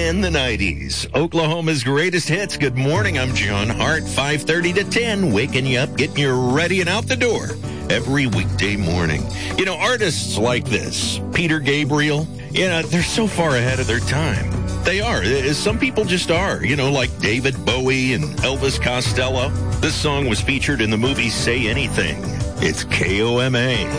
and the 90s. Oklahoma's greatest hits. Good morning. I'm John Hart, 5:30 to 10, waking you up, getting you ready and out the door every weekday morning. You know, artists like this, Peter Gabriel, they're so far ahead of their time. They are. Some people just are, like David Bowie and Elvis Costello. This song was featured in the movie Say Anything. It's KOMA.